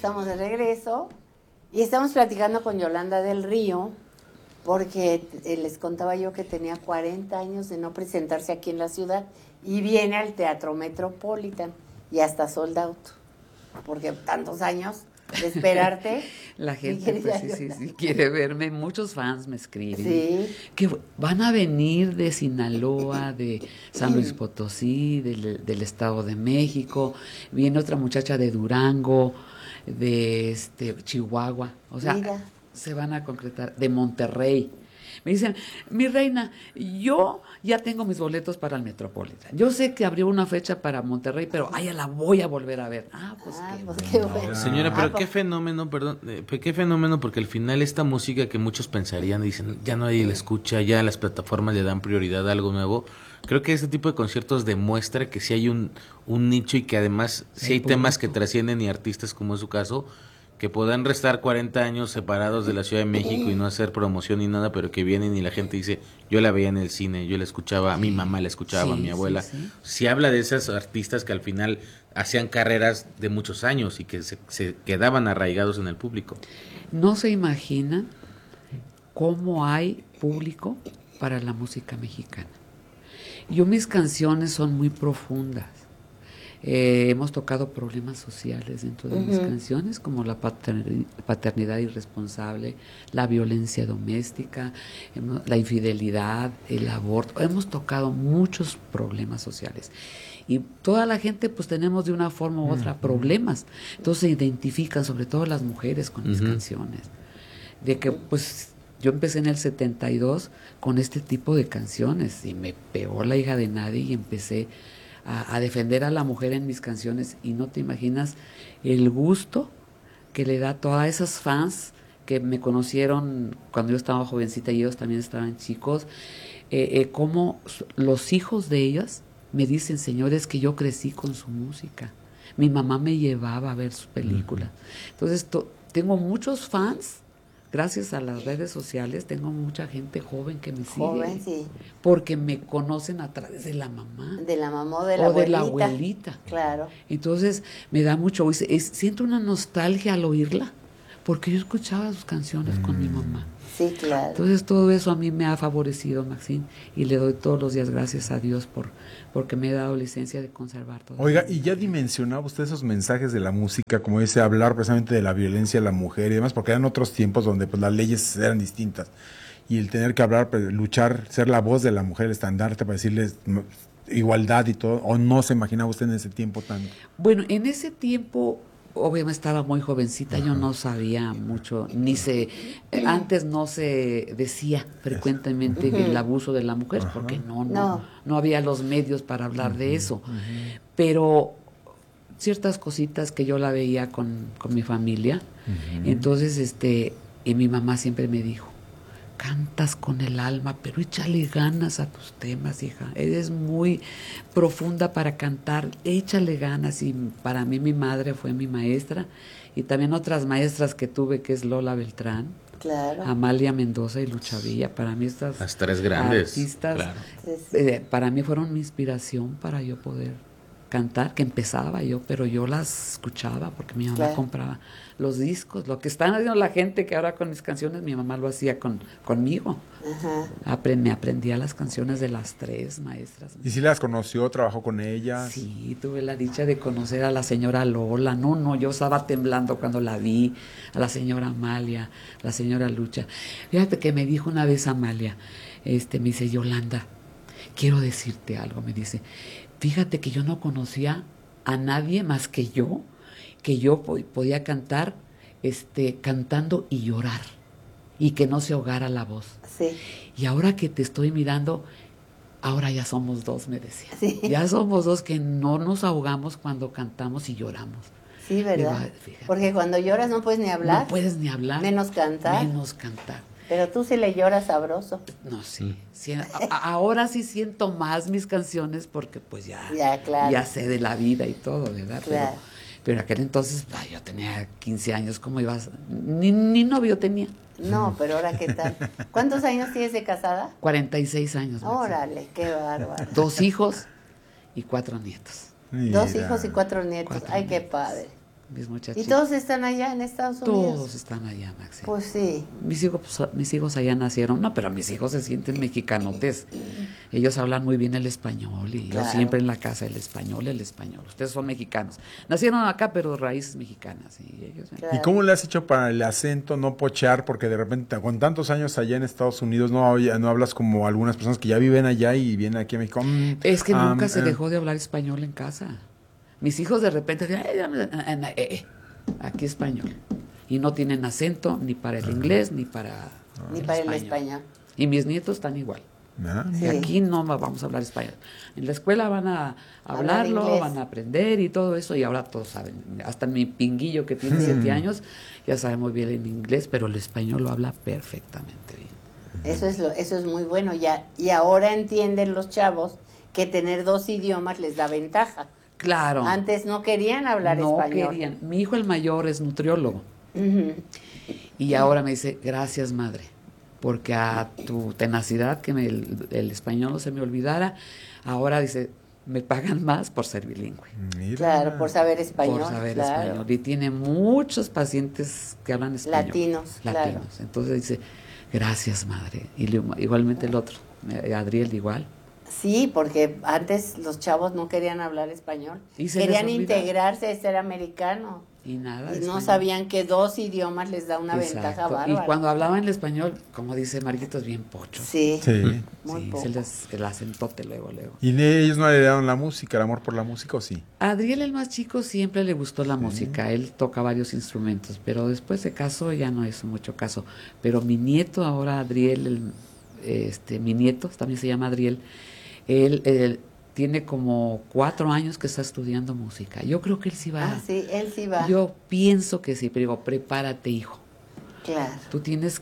estamos de regreso y estamos platicando con Yolanda del Río porque les contaba yo que tenía 40 años de no presentarse aquí en la ciudad y viene al Teatro Metropolitan y hasta sold out, porque tantos años de esperarte. La gente pues sí quiere verme. Muchos fans me escriben. Sí. Que van a venir de Sinaloa, de San Luis Potosí, del Estado de México. Viene otra muchacha de Durango, de Chihuahua. O sea, mira, se van a concretar. De Monterrey. Me dicen, mi reina, yo ya tengo mis boletos para el Metropolitan. Yo sé que abrió una fecha para Monterrey, pero ya la voy a volver a ver. Qué bueno. Señora, pero qué fenómeno, qué fenómeno, porque al final esta música que muchos pensarían, dicen, ya nadie la escucha, ya las plataformas le dan prioridad a algo nuevo. Creo que este tipo de conciertos demuestra que sí hay un nicho y que además sí hay temas que trascienden y artistas, como es su caso, que puedan restar 40 años separados de la Ciudad de México y no hacer promoción ni nada, pero que vienen y la gente dice, yo la veía en el cine, yo la escuchaba, mi mamá la escuchaba, mi abuela. Sí habla de esas artistas que al final hacían carreras de muchos años y que se quedaban arraigados en el público. No se imaginan cómo hay público para la música mexicana. Mis canciones son muy profundas. Hemos tocado problemas sociales dentro de mis canciones, como la paternidad irresponsable, la violencia doméstica, la infidelidad, el aborto. Hemos tocado muchos problemas sociales. Y toda la gente pues tenemos de una forma u otra problemas. Entonces se identifican, sobre todo las mujeres, con mis canciones. De que pues yo empecé en el 72 con este tipo de canciones y me pegó La hija de nadie y empecé a defender a la mujer en mis canciones, y no te imaginas el gusto que le da a todas esas fans que me conocieron cuando yo estaba jovencita y ellos también estaban chicos, como los hijos de ellas me dicen, señores, que yo crecí con su música, mi mamá me llevaba a ver sus películas. Entonces tengo muchos fans. Gracias a las redes sociales tengo mucha gente joven que me sigue. Porque me conocen a través de la mamá. De la mamá o de la abuelita. De la abuelita. Claro. Entonces me da mucho, siento una nostalgia al oírla, porque yo escuchaba sus canciones con mi mamá. Sí, claro. Entonces todo eso a mí me ha favorecido, Maxine, y le doy todos los días gracias a Dios porque me he dado licencia de conservar todo. Oiga, ¿y ya dimensionaba usted esos mensajes de la música, como dice, hablar precisamente de la violencia de la mujer y demás? Porque eran otros tiempos donde pues las leyes eran distintas, y el tener que hablar, pues, luchar, ser la voz de la mujer, el estandarte para decirles igualdad y todo, ¿o no se imaginaba usted en ese tiempo tanto? Bueno, en ese tiempo obviamente estaba muy jovencita, yo no sabía mucho, antes no se decía frecuentemente el abuso de la mujer, porque no había los medios para hablar de eso, pero ciertas cositas que yo la veía con mi familia, entonces y mi mamá siempre me dijo, cantas con el alma, pero échale ganas a tus temas, hija. Eres muy profunda para cantar, échale ganas. Y para mí mi madre fue mi maestra, y también otras maestras que tuve, que es Lola Beltrán, claro, Amalia Mendoza y Lucha Villa. Para mí estas las tres grandes artistas, claro, para mí fueron mi inspiración para yo poder cantar, que empezaba yo, pero yo las escuchaba porque mi mamá compraba los discos, lo que están haciendo la gente que ahora con mis canciones, mi mamá lo hacía conmigo. Me aprendía las canciones de las tres maestras. ¿Y si las conoció, trabajó con ellas? Sí, tuve la dicha de conocer a la señora Lola, yo estaba temblando cuando la vi, a la señora Amalia, la señora Lucha. Fíjate que me dijo una vez Amalia, me dice, Yolanda, quiero decirte algo, me dice, fíjate que yo no conocía a nadie más que yo podía cantar, cantando y llorar, y que no se ahogara la voz. Sí. Y ahora que te estoy mirando, ahora ya somos dos, me decía. Sí. Ya somos dos que no nos ahogamos cuando cantamos y lloramos. Sí, ¿verdad? Porque cuando lloras no puedes ni hablar. No puedes ni hablar. Menos cantar. Pero tú sí le lloras sabroso. No, sí. Ahora sí siento más mis canciones porque pues claro, ya sé de la vida y todo, ¿verdad? Claro. Pero aquel entonces, yo tenía 15 años, ¿cómo ibas? Ni novio tenía. No, pero ahora ¿qué tal? ¿Cuántos años tienes de casada? 46 años. Órale, qué bárbaro. 2 hijos y 4 nietos. Mira. 2 hijos y 4 nietos. Ay, qué padre. mis ¿Y muchachitos. todos están allá en Estados Unidos? Todos están allá, Maxi. Pues sí. Mis hijos allá nacieron. No, pero mis hijos se sienten mexicanotes. Ellos hablan muy bien el español y Claro. yo siempre en la casa el español. Ustedes son mexicanos. Nacieron acá, pero raíces mexicanas. Y ellos, Claro. ¿Y cómo le has hecho para el acento no pochear? Porque de repente, con tantos años allá en Estados Unidos, no hablas como algunas personas que ya viven allá y vienen aquí a México. Es que nunca se dejó de hablar español en casa. Mis hijos de repente dicen, aquí español. Y no tienen acento ni para el inglés ni para Ni para el español. Y mis nietos están igual. Sí. Y aquí no vamos a hablar español. En la escuela van a Hablar hablarlo, inglés. van a aprender y todo eso. Y ahora todos saben. Hasta mi pinguillo que tiene 7 años ya sabe muy bien el inglés, pero el español lo habla perfectamente bien. Eso es muy bueno ya. Y ahora entienden los chavos que tener 2 idiomas les da ventaja. Claro. Antes no querían hablar no español. querían. Mi hijo el mayor es nutriólogo. Ujú. Y ahora me dice, gracias madre, porque a tu tenacidad que el español no se me olvidara, ahora dice, me pagan más por ser bilingüe. Mira. Claro, por saber español. Por saber claro. español. Y tiene muchos pacientes que hablan español. Latinos, claro. Entonces dice, gracias madre. Y igualmente el otro, Adriel igual. Sí, porque antes los chavos no querían hablar español. Y se les Querían olvidaba. integrarse, ser americano. Y nada. Y de no español. sabían que 2 idiomas les da una ventaja Exacto. bárbara. Y cuando hablaban el español, como dice Marquitos, bien pocho. Sí, Sí. muy Sí, poco. se les el acentote luego. ¿Y ellos no heredaron la música, el amor por la música o sí? A Adriel, el más chico, siempre le gustó la música. Él toca varios instrumentos, pero después se casó, ya no hizo mucho caso. Pero mi nieto ahora, Adriel, mi nieto, también se llama Adriel, él tiene como 4 años que está estudiando música. Yo creo que él sí va. Ah, sí, él sí va. Yo pienso que sí, pero digo, prepárate, hijo. Claro. Tú tienes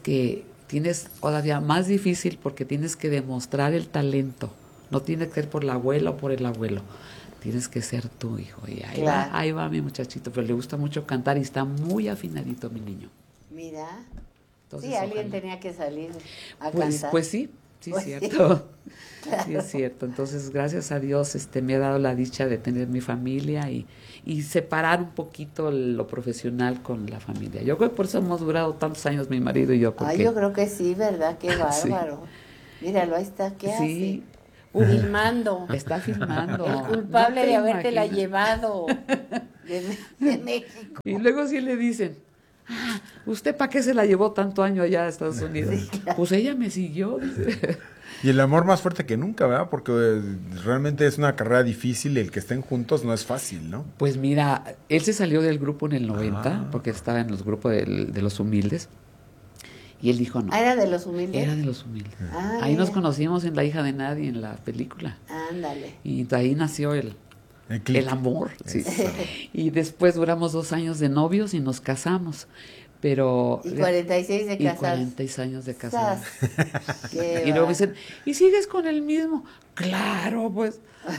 todavía más difícil porque tienes que demostrar el talento. No tiene que ser por la abuela o por el abuelo. Tienes que ser tú, hijo. Y Claro. ahí va mi muchachito, pero le gusta mucho cantar y está muy afinadito mi niño. Mira. Entonces, Sí, alguien ojalá. tenía que salir a Pues, cantar. pues sí, sí Pues es sí. cierto. Sí Claro. es cierto. Entonces, gracias a Dios, me ha dado la dicha de tener mi familia y separar un poquito lo profesional con la familia. Yo creo que por eso hemos durado tantos años mi marido y yo. Porque, Ay, yo creo que sí, ¿verdad? Qué Sí. bárbaro. Míralo, ahí está. ¿Qué sí, hace? Filmando. está filmando. El culpable No te de habértela imaginas. llevado de México. Y luego sí le dicen, ¿usted para qué se la llevó tanto año allá a Estados Unidos? Pues ella me siguió, dice. Y el amor más fuerte que nunca, ¿verdad? Porque realmente es una carrera difícil y el que estén juntos no es fácil, ¿no? Pues mira, él se salió del grupo en el 90, porque estaba en los grupos de los humildes, y él dijo no. Ah, ¿era de los humildes? Era de los humildes. Ah, Ahí nos mira. conocimos en La hija de nadie, en la película. Ándale. Y de ahí nació el click. amor. Sí. Eso. Y después duramos 2 años de novios y nos casamos. Pero... Y 46 de y casados. 46 años de casados. Sas. Qué Y luego va. me dicen, ¿y sigues con el mismo? Claro, pues.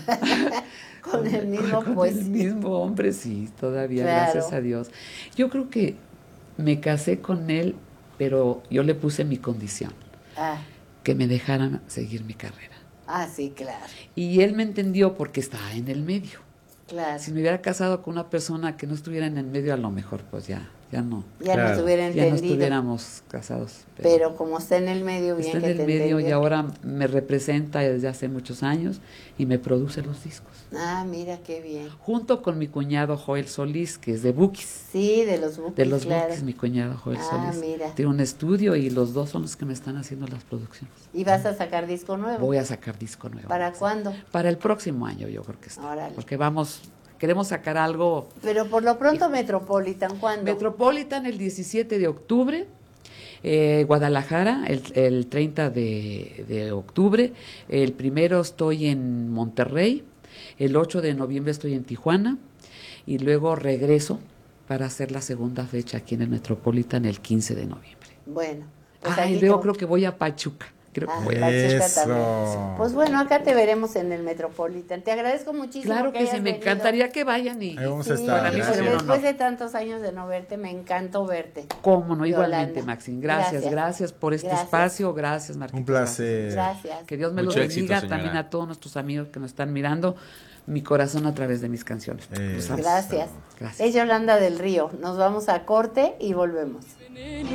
Con el mismo, Con pues. el mismo hombre, sí, todavía, Claro. gracias a Dios. Yo creo que me casé con él, pero yo le puse mi condición, Ah, que me dejaran seguir mi carrera. sí, claro. Y él me entendió porque estaba en el medio. Claro. Si me hubiera casado con una persona que no estuviera en el medio, a lo mejor, pues ya no. Ya Claro. no estuviera Ya no entendido. estuviéramos casados. Pero como está en el medio, bien está que en el te medio y entendió. ahora me representa desde hace muchos años y me produce los discos. Ah, mira qué bien. Junto con mi cuñado Joel Solís, que es de Bukis. Sí, de los Bukis, De los claro. Bukis, mi cuñado Joel Ah, Solís. mira. Tiene un estudio y los dos son los que me están haciendo las producciones. ¿Y vas a sacar disco nuevo? Voy a sacar disco nuevo. ¿Para sí. cuándo? Para el próximo año, yo creo que está. Órale. Porque queremos sacar algo. Pero por lo pronto Metropolitan, ¿cuándo? Metropolitan el 17 de octubre. Guadalajara el 30 de octubre. El 1 estoy en Monterrey. El 8 de noviembre estoy en Tijuana. Y luego regreso para hacer la segunda fecha aquí en el Metropolitan el 15 de noviembre. Bueno. Pues Y aquí luego te- creo que voy a Pachuca. Creo que Ah, voy a... Pachuca Eso. también. Pues bueno, acá te veremos en el Metropolitan. Te agradezco muchísimo. Claro que sí, hayas me venido. encantaría que vayan y... Ahí vamos Sí, a estar. Para mí porque sería un después honor. de tantos años de no verte, me encantó verte. Cómo no, igualmente, Yolanda. Maxine. Gracias, gracias por este Gracias. espacio. Gracias, Marquitos. Un placer. Gracias. Que Dios me Mucho los éxito, bendiga señora. también a todos nuestros amigos que nos están mirando. mi corazón a través de mis canciones. Lo sabes. Gracias. Gracias. Es Yolanda del Río. Nos vamos a corte y volvemos.